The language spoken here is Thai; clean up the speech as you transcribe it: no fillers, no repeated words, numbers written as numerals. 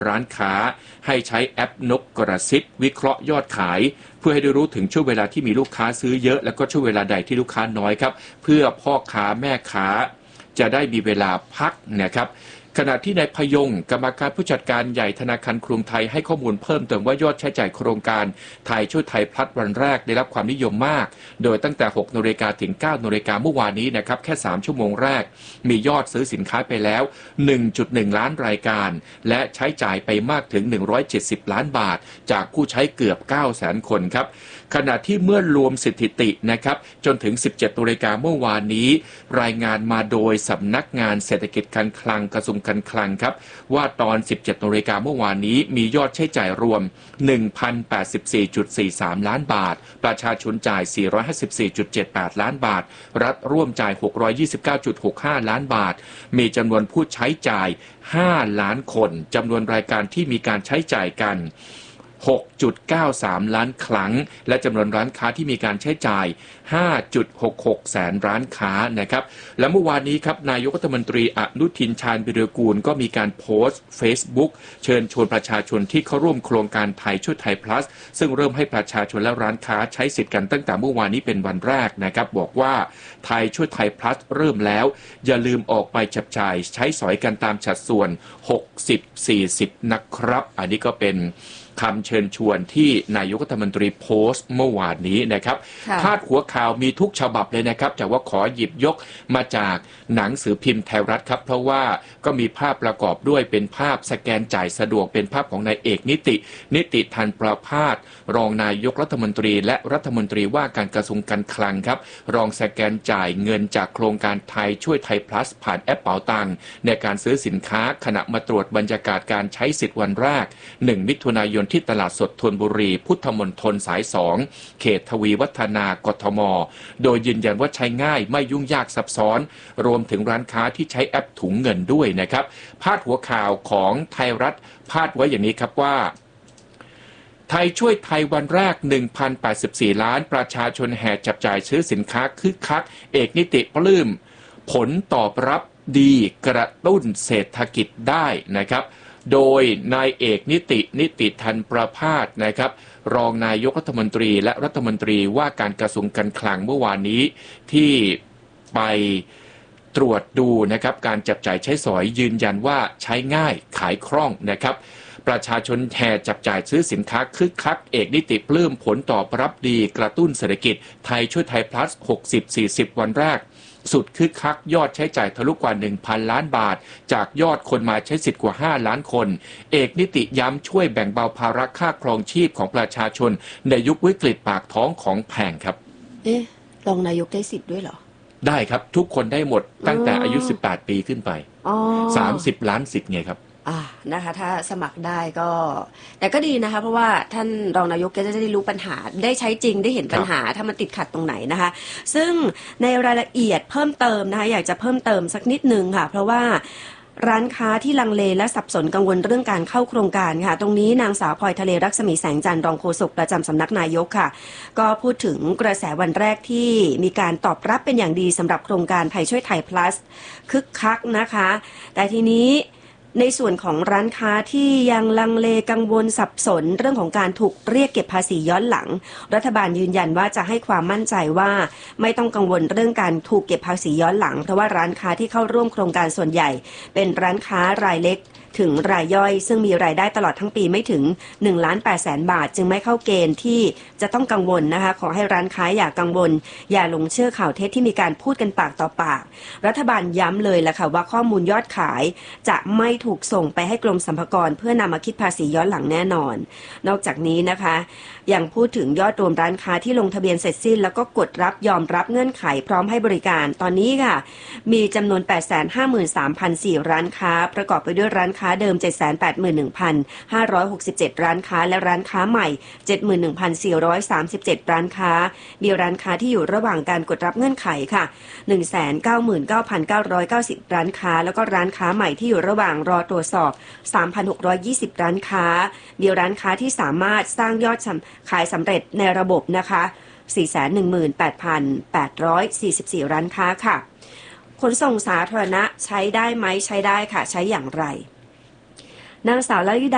ร้านค้าให้ใช้แอปนกกระซิบวิเคราะห์ยอดขายเพื่อให้ได้รู้ถึงช่วงเวลาที่มีลูกค้าซื้อเยอะแล้วก็ช่วงเวลาใดที่ลูกค้าน้อยครับเพื่อพ่อค้าแม่ค้าจะได้มีเวลาพักนะครับขณะที่นายพยงกรรมการผู้จัดการใหญ่ธนาคารกรุงไทยให้ข้อมูลเพิ่มเติมว่ายอดใช้จ่ายโครงการไทยช่วยไทยพลัสวันแรกได้รับความนิยมมากโดยตั้งแต่ 6 น.ถึง 9 น.เมื่อวานนี้นะครับแค่3ชั่วโมงแรกมียอดซื้อสินค้าไปแล้ว 1.1 ล้านรายการและใช้จ่ายไปมากถึง170ล้านบาทจากผู้ใช้เกือบ 900,000 คนครับขณะที่เมื่อรวมสถิตินะครับจนถึง 17 น.เมื่อวานนี้รายงานมาโดยสำนักงานเศรษฐกิจการคลังกระทรวงการคลังครับว่าตอน 17 น.เมื่อวานนี้มียอดใช้จ่ายรวม 1,084.43 ล้านบาทประชาชนจ่าย 454.78 ล้านบาทรัฐร่วมจ่าย 629.65 ล้านบาทมีจำนวนผู้ใช้จ่าย 5 ล้านคนจำนวนรายการที่มีการใช้จ่ายกัน6.93 ล้านครั้งและจำนวนร้านค้าที่มีการใช้จ่าย 5.66 แสนร้านค้านะครับและเมื่อวานนี้ครับนายกรัฐมนตรีอนุทินชาญวิรากูลก็มีการโพสต์ Facebook เชิญชวนประชาชนที่เข้าร่วมโครงการไทยช่วยไทย plus ซึ่งเริ่มให้ประชาชนและร้านค้าใช้สิทธิ์กันตั้งแต่เมื่อวานนี้เป็นวันแรกนะครับบอกว่าไทยช่วยไทย plus เริ่มแล้วอย่าลืมออกไปจับจ่ายใช้สอยกันตามสัดส่วน 60-40 นะครับอันนี้ก็เป็นคำเชิญชวนที่นายกรัฐมนตรีโพสต์เมื่อวานนี้นะครับพาดหัวข่าวมีทุกฉบับเลยนะครับแต่ว่าขอหยิบยกมาจากหนังสือพิมพ์ไทยรัฐครับเพราะว่าก็มีภาพประกอบด้วยเป็นภาพสแกนจ่ายสะดวกเป็นภาพของนายเอกนิติธันประภาสรองนายกรัฐมนตรีและรัฐมนตรีว่าการกระทรวงการคลังครับรองสแกนจ่ายเงินจากโครงการไทยช่วยไทย plus ผ่านแอปเป๋าตังค์ในการซื้อสินค้าขณะมาตรวจบรรยากาศการใช้สิทธิ์วันแรก1 มิถุนายนที่ตลาดสดธนบุรีพุทธมณฑลสาย 2เขตทวีวัฒนากทมโดยยืนยันว่าใช้ง่ายไม่ยุ่งยากซับซ้อนรวมถึงร้านค้าที่ใช้แอปถุงเงินด้วยนะครับพาดหัวข่าวของไทยรัฐพาดไว้อย่างนี้ครับว่าไทยช่วยไทยวันแรก 1,084 ล้านประชาชนแห่จับจ่ายซื้อสินค้าคึกคักเอกนิติปลื้มผลตอบรับดีกระตุ้นเศรษฐกิจได้นะครับโดยนายเอกนิติธันประภาสนะครับรองนายกรัฐมนตรีและรัฐมนตรีว่าการกระทรวงการคลังเมื่อวานนี้ที่ไปตรวจดูนะครับการจับจ่ายใช้สอยยืนยันว่าใช้ง่ายขายคล่องนะครับประชาชนแห่จับจ่ายซื้อสินค้าคึกคักเอกนิติปลื้มผลตอบรับดีกระตุ้นเศรษฐกิจไทยช่วยไทย plus 60-40 วันแรกสุดคึกคักยอดใช้จ่ายทะลุกว่า 1,000 ล้านบาทจากยอดคนมาใช้สิทธิ์กว่า5ล้านคนเอกนิติย้ำช่วยแบ่งเบาภาระค่าครองชีพของประชาชนในยุควิกฤตปากท้องของแพงครับรองนายกได้สิทธิ์ด้วยเหรอได้ครับทุกคนได้หมดตั้งแต่อายุ18ปีขึ้นไป30ล้านสิทธิ์ไงครับนะคะถ้าสมัครได้ก็แต่ก็ดีนะคะเพราะว่าท่านรองนายกจะได้รู้ปัญหาได้ใช้จริงได้เห็นปัญหาถ้ามันติดขัดตรงไหนนะคะซึ่งในรายละเอียดเพิ่มเติมนะคะอยากจะเพิ่มเติมสักนิดนึงค่ะเพราะว่าร้านค้าที่ลังเลและสับสนกังวลเรื่องการเข้าโครงการค่ะตรงนี้นางสาวพลอยทะเลรักษมีแสงจันทร์รองโฆษกประจำสำนักนายกค่ะก็พูดถึงกระแสวันแรกที่มีการตอบรับเป็นอย่างดีสำหรับโครงการไทยช่วยไทย plus คึกคักนะคะแต่ทีนี้ในส่วนของร้านค้าที่ยังลังเลกังวลสับสนเรื่องของการถูกเรียกเก็บภาษีย้อนหลังรัฐบาลยืนยันว่าจะให้ความมั่นใจว่าไม่ต้องกังวลเรื่องการถูกเก็บภาษีย้อนหลังเพราะว่าร้านค้าที่เข้าร่วมโครงการส่วนใหญ่เป็นร้านค้ารายเล็กถึงรายย่อยซึ่งมีรายได้ตลอดทั้งปีไม่ถึง 1,800,000 บาทจึงไม่เข้าเกณฑ์ที่จะต้องกังวลนะคะขอให้ร้านค้าอย่ากังวลอย่าหลงเชื่อข่าวเท็จที่มีการพูดกันปากต่อปากรัฐบาลย้ำเลยล่ะค่ะว่าข้อมูลยอดขายจะไม่ถูกส่งไปให้กรมสรรพากรเพื่อนำมาคิดภาษีย้อนหลังแน่นอนนอกจากนี้นะคะยังพูดถึงยอดรวมร้านค้าที่ลงทะเบียนเสร็จสิ้นแล้วก็กดรับยอมรับเงื่อนไขพร้อมให้บริการตอนนี้ค่ะมีจำนวน 853,004 ร้านค้าประกอบไปด้วยร้านค้าเดิม 781,567 ร้านค้าและร้านค้าใหม่ 71,437 ร้านค้ามีร้านค้าที่อยู่ระหว่างการกดรับเงื่อนไขค่ะ 199,990 ร้านค้าแล้วก็ร้านค้าใหม่ที่อยู่ระหว่างรอตรวจสอบ 3,620 ร้านค้ามีร้านค้าที่สามารถสร้างยอดขายสำเร็จในระบบนะคะ 418,844 ร้านค้าค่ะขนส่งสาธารณะใช้ได้ไหมใช้ได้ค่ะใช้อย่างไรนางสาวลลิดา